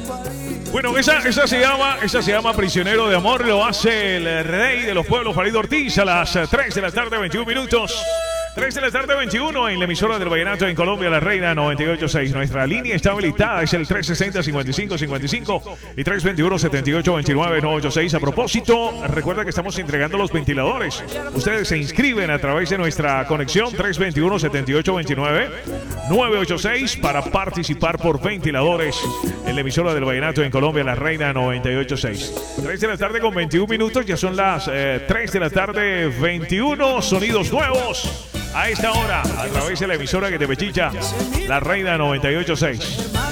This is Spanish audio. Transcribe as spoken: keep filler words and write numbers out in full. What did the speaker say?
Bueno, esa, esa se llama, esa se llama Prisionero de Amor, lo hace el rey de los pueblos, Farid Ortiz, a las tres de la tarde, veintiún minutos. tres de la tarde, veintiuno, en la emisora del Vallenato en Colombia, La Reina noventa y ocho punto seis. Nuestra línea está habilitada, es el tres sesenta, cincuenta y cinco cincuenta y cinco y tres veintiuno, setenta y ocho veintinueve, novecientos ochenta y seis. A propósito, recuerda que estamos entregando los ventiladores. Ustedes se inscriben a través de nuestra conexión tres veintiuno, setenta y ocho veintinueve, novecientos ochenta y seis para participar por ventiladores en la emisora del Vallenato en Colombia, La Reina noventa y ocho punto seis. tres de la tarde con veintiún minutos, ya son las eh, tres de la tarde, veintiuno. Sonidos nuevos a esta hora, a través de la emisora que te pechicha, La Reina noventa y ocho punto seis.